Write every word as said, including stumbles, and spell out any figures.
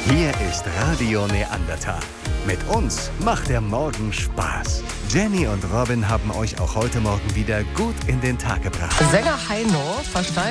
Hier ist Radio Neandertal. Mit uns macht der Morgen Spaß. Jenny und Robin haben euch auch heute Morgen wieder gut in den Tag gebracht. Sänger Heino versteigt